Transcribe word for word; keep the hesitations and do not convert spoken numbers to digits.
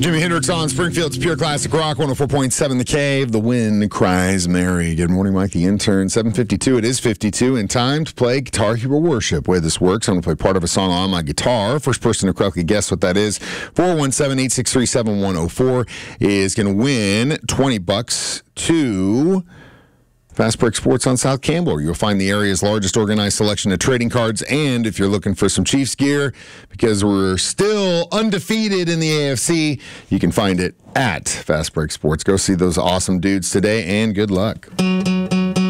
Jimi Hendrix on Springfield's Pure Classic Rock, one oh four point seven The Cave. The wind cries Mary. Good morning, Mike the intern. seven fifty-two, it is fifty-two, and time to play Guitar Hero Worship. The way this works, I'm going to play part of a song on my guitar. First person to correctly guess what that is, four one seven, eight six three, seven one oh four, is going to win twenty bucks to Fast Break Sports on South Campbell. You'll find the area's largest organized selection of trading cards, and if you're looking for some Chiefs gear, because we're still undefeated in the A F C, you can find it at Fast Break Sports. Go see those awesome dudes today, and good luck.